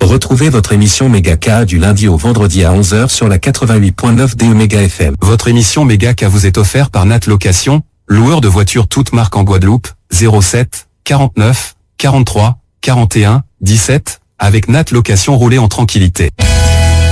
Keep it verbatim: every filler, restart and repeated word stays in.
Retrouvez votre émission Megaka du lundi au vendredi à onze heures sur la quatre-vingt-huit point neuf D E Méga F M. Votre émission Megaka vous est offerte par Nat Location, loueur de voitures toutes marques en Guadeloupe, zéro sept, quarante-neuf, quarante-trois, quarante et un, dix-sept, avec Nat Location, roulez en tranquillité.